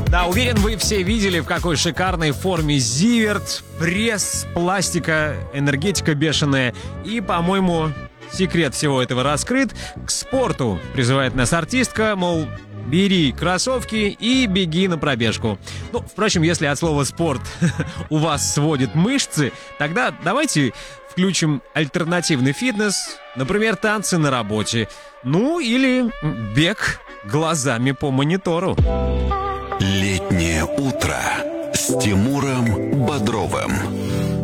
Да, уверен, вы все видели, в какой шикарной форме Зиверт, пресс, пластика, энергетика бешеная. И, по-моему, секрет всего этого раскрыт. К спорту призывает нас артистка, мол, бери кроссовки и беги на пробежку. Ну, впрочем, если от слова «спорт» у вас сводит мышцы, тогда давайте включим альтернативный фитнес, например, танцы на работе. Ну, или бег глазами по монитору. Летнее утро с Тимуром Бодровым.